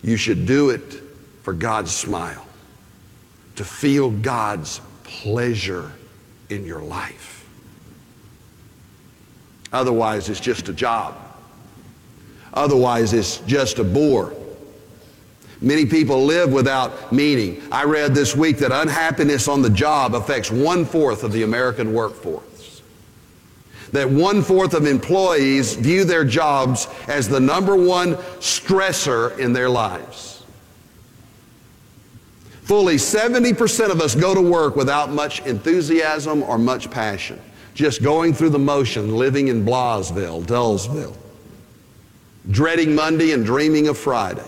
You should do it for God's smile, to feel God's pleasure in your life. Otherwise, it's just a job. Otherwise, it's just a bore. Many people live without meaning. I read this week that unhappiness on the job affects 1/4 of the American workforce. That 1/4 of employees view their jobs as the #1 stressor in their lives. Fully 70% of us go to work without much enthusiasm or much passion, just going through the motion, living in Blahsville, Dullsville, dreading Monday and dreaming of Fridays.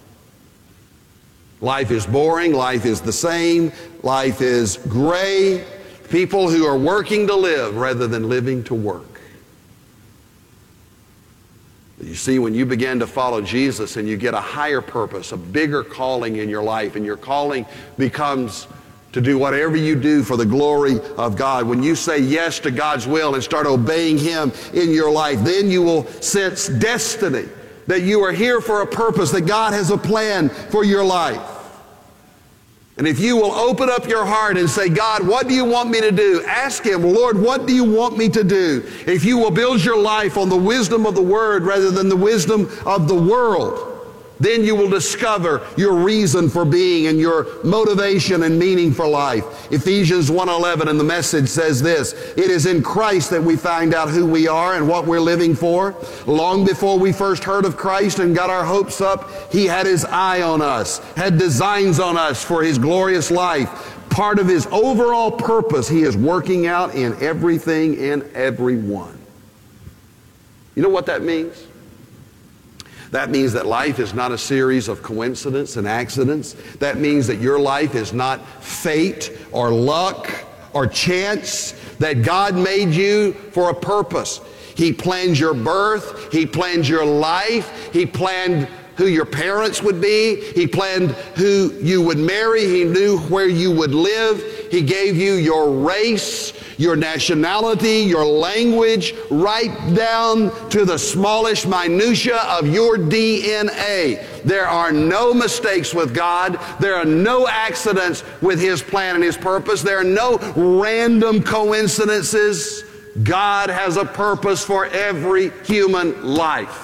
Life is boring, life is the same, life is gray. People who are working to live rather than living to work. You see, when you begin to follow Jesus and you get a higher purpose, a bigger calling in your life, and your calling becomes to do whatever you do for the glory of God. When you say yes to God's will and start obeying Him in your life, then you will sense destiny, that you are here for a purpose, that God has a plan for your life. And if you will open up your heart and say, God, what do you want me to do? Ask Him, Lord, what do you want me to do? If you will build your life on the wisdom of the Word rather than the wisdom of the world, then you will discover your reason for being and your motivation and meaning for life. Ephesians 1:11 in the Message says this: it is in Christ that we find out who we are and what we're living for. Long before we first heard of Christ and got our hopes up, He had His eye on us, had designs on us for His glorious life. Part of His overall purpose He is working out in everything and everyone. You know what that means? That means that life is not a series of coincidences and accidents. That means that your life is not fate or luck or chance, that God made you for a purpose. He planned your birth. He planned your life. He planned who your parents would be. He planned who you would marry. He knew where you would live. He gave you your race, your nationality, your language, right down to the smallest minutia of your DNA. There are no mistakes with God. There are no accidents with His plan and His purpose. There are no random coincidences. God has a purpose for every human life.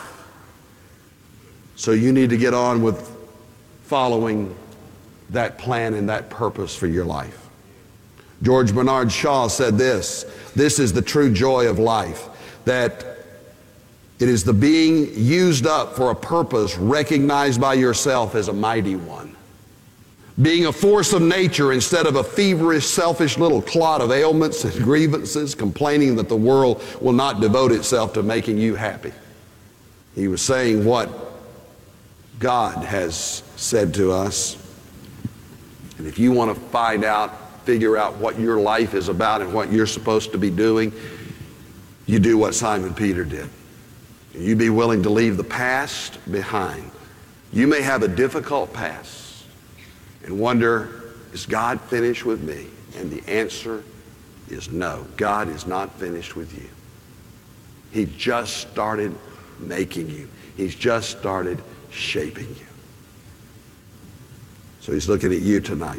So you need to get on with following that plan and that purpose for your life. George Bernard Shaw said this: this is the true joy of life, that it is the being used up for a purpose recognized by yourself as a mighty one. Being a force of nature instead of a feverish, selfish little clot of ailments and grievances, complaining that the world will not devote itself to making you happy. He was saying what God has said to us. And if you want to figure out what your life is about and what you're supposed to be doing, you do what Simon Peter did. You be willing to leave the past behind. You may have a difficult past and wonder, is God finished with me? And the answer is no. God is not finished with you. He just started making you. He's just started shaping you. So He's looking at you tonight.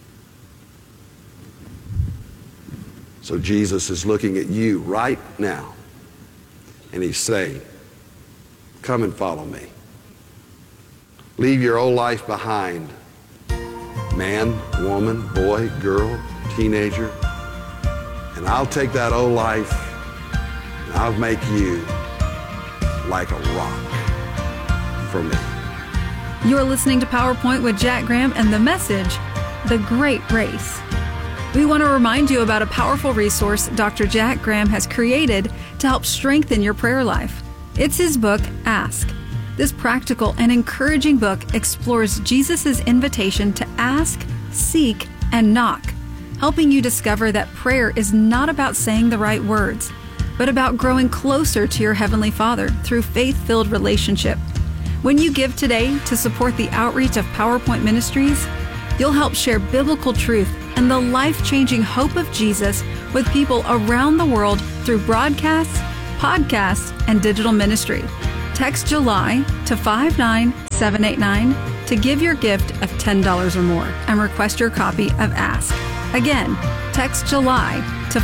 So Jesus is looking at you right now, and He's saying, come and follow me. Leave your old life behind. Man, woman, boy, girl, teenager. And I'll take that old life and I'll make you like a rock for me. You're listening to PowerPoint with Jack Graham and the message, The Great Race. We want to remind you about a powerful resource Dr. Jack Graham has created to help strengthen your prayer life. It's his book, Ask. This practical and encouraging book explores Jesus' invitation to ask, seek, and knock, helping you discover that prayer is not about saying the right words, but about growing closer to your Heavenly Father through faith-filled relationship. When you give today to support the outreach of PowerPoint Ministries, you'll help share biblical truth and the life-changing hope of Jesus with people around the world through broadcasts, podcasts, and digital ministry. Text July to 596 59789 to give your gift of $10 or more and request your copy of Ask. Again, text July to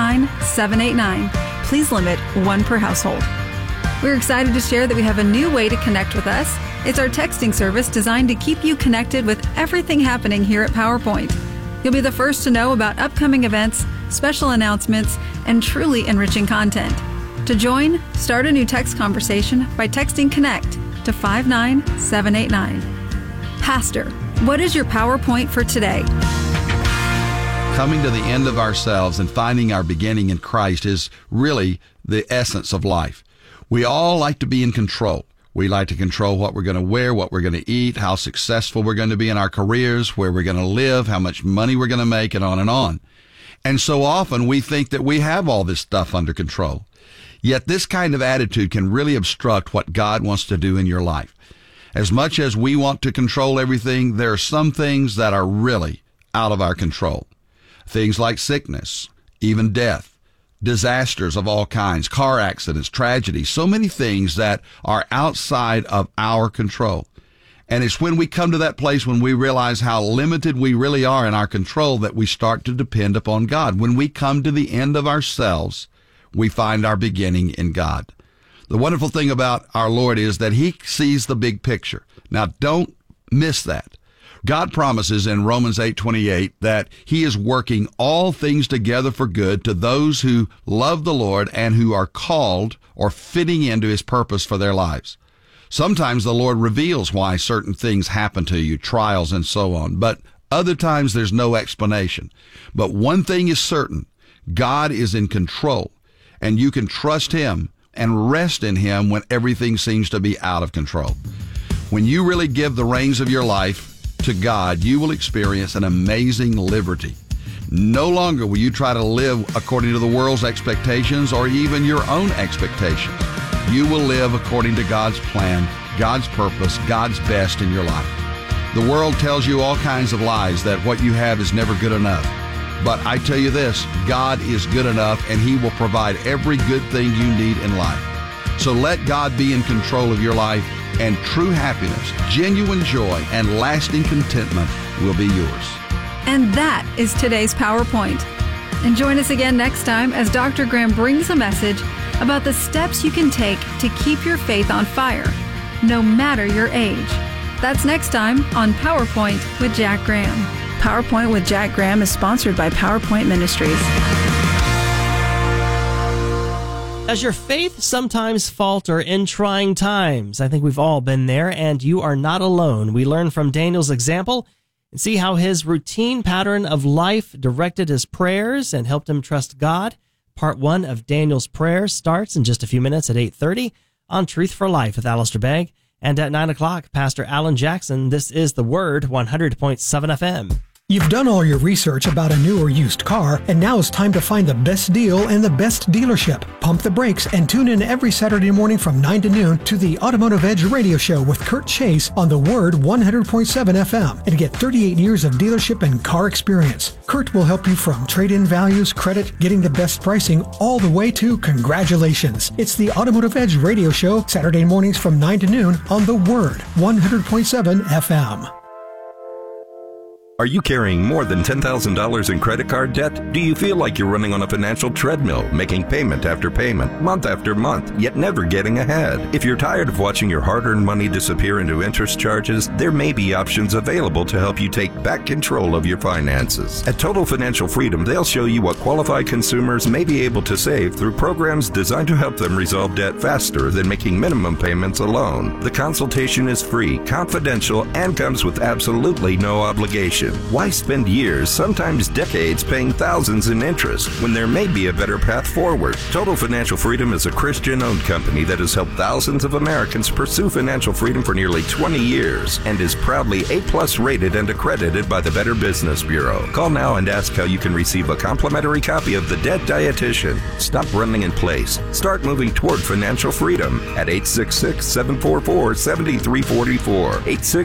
59789. Please limit one per household. We're excited to share that we have a new way to connect with us. It's our texting service designed to keep you connected with everything happening here at PowerPoint. You'll be the first to know about upcoming events, special announcements, and truly enriching content. To join, start a new text conversation by texting CONNECT to 59789. Pastor, what is your PowerPoint for today? Coming to the end of ourselves and finding our beginning in Christ is really the essence of life. We all like to be in control. We like to control what we're going to wear, what we're going to eat, how successful we're going to be in our careers, where we're going to live, how much money we're going to make, and on and on. And so often we think that we have all this stuff under control. Yet this kind of attitude can really obstruct what God wants to do in your life. As much as we want to control everything, there are some things that are really out of our control. Things like sickness, even death, disasters of all kinds, car accidents, tragedies, so many things that are outside of our control. And it's when we come to that place when we realize how limited we really are in our control that we start to depend upon God. When we come to the end of ourselves, we find our beginning in God. The wonderful thing about our Lord is that He sees the big picture. Now, don't miss that. God promises in Romans 8:28 that He is working all things together for good to those who love the Lord and who are called or fitting into His purpose for their lives. Sometimes the Lord reveals why certain things happen to you, trials and so on, but other times there's no explanation. But one thing is certain, God is in control, and you can trust Him and rest in Him when everything seems to be out of control. When you really give the reins of your life to God, you will experience an amazing liberty. No longer will you try to live according to the world's expectations or even your own expectations. You will live according to God's plan, God's purpose, God's best in your life. The world tells you all kinds of lies that what you have is never good enough. But I tell you this, God is good enough and He will provide every good thing you need in life. So let God be in control of your life, and true happiness, genuine joy, and lasting contentment will be yours. And that is today's PowerPoint. And join us again next time as Dr. Graham brings a message about the steps you can take to keep your faith on fire, no matter your age. That's next time on PowerPoint with Jack Graham. PowerPoint with Jack Graham is sponsored by PowerPoint Ministries. Does your faith sometimes falter in trying times? I think we've all been there, and you are not alone. We learn from Daniel's example and see how his routine pattern of life directed his prayers and helped him trust God. Part 1 of Daniel's prayers starts in just a few minutes at 8:30 on Truth for Life with Alistair Begg. And at 9 o'clock, Pastor Alan Jackson. This is The Word, 100.7 FM. You've done all your research about a new or used car, and now it's time to find the best deal and the best dealership. Pump the brakes and tune in every Saturday morning from 9 to noon to the Automotive Edge radio show with Kurt Chase on The Word 100.7 FM and get 38 years of dealership and car experience. Kurt will help you from trade-in values, credit, getting the best pricing, all the way to congratulations. It's the Automotive Edge radio show, Saturday mornings from 9 to noon on The Word 100.7 FM. Are you carrying more than $10,000 in credit card debt? Do you feel like you're running on a financial treadmill, making payment after payment, month after month, yet never getting ahead? If you're tired of watching your hard-earned money disappear into interest charges, there may be options available to help you take back control of your finances. At Total Financial Freedom, they'll show you what qualified consumers may be able to save through programs designed to help them resolve debt faster than making minimum payments alone. The consultation is free, confidential, and comes with absolutely no obligation. Why spend years, sometimes decades, paying thousands in interest when there may be a better path forward? Total Financial Freedom is a Christian-owned company that has helped thousands of Americans pursue financial freedom for nearly 20 years and is proudly A+ rated and accredited by the Better Business Bureau. Call now and ask how you can receive a complimentary copy of The Debt Dietitian. Stop running in place. Start moving toward financial freedom at 866-744-7344.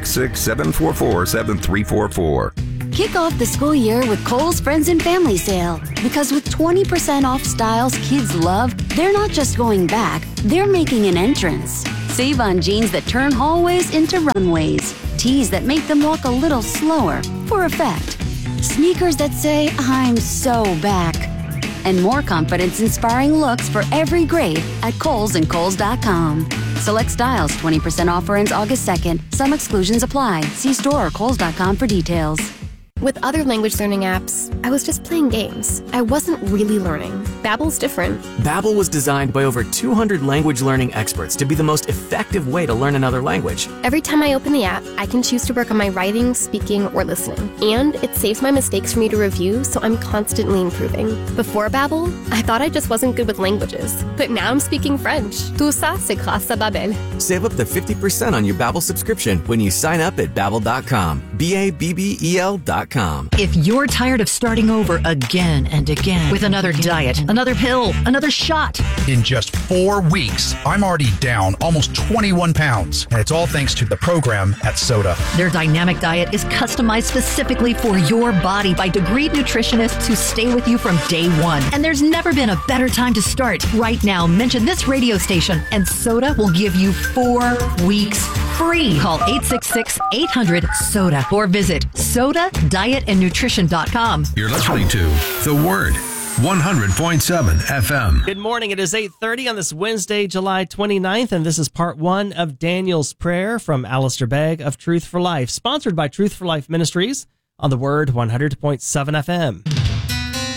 866-744-7344. Kick off the school year with Kohl's Friends and Family Sale. Because with 20% off styles kids love, they're not just going back, they're making an entrance. Save on jeans that turn hallways into runways. Tees that make them walk a little slower for effect. Sneakers that say, I'm so back. And more confidence-inspiring looks for every grade at Kohl's and Kohl's.com. Select styles 20% offer ends August 2nd. Some exclusions apply. See store or Kohl's.com for details. With other language learning apps, I was just playing games. I wasn't really learning. Babbel's different. Babbel was designed by over 200 language learning experts to be the most effective way to learn another language. Every time I open the app, I can choose to work on my writing, speaking, or listening. And it saves my mistakes for me to review, so I'm constantly improving. Before Babbel, I thought I just wasn't good with languages. But now I'm speaking French. Tout ça, c'est grâce à Babbel. Save up to 50% on your Babbel subscription when you sign up at Babbel.com. Babbel.com. If you're tired of starting over again and again with another diet, another pill, another shot. In just 4 weeks, I'm already down almost 21 pounds. And it's all thanks to the program at Soda. Their dynamic diet is customized specifically for your body by degreed nutritionists who stay with you from day one. And there's never been a better time to start. Right now, mention this radio station and Soda will give you 4 weeks free. Call 866-800-SODA or visit SODADietandNutrition.com. You're listening to The Word, 100.7 FM. Good morning. It is 8:30 on this Wednesday, July 29th, and this is part 1 of Daniel's Prayer from Alistair Begg of Truth for Life, sponsored by Truth for Life Ministries on The Word, 100.7 FM.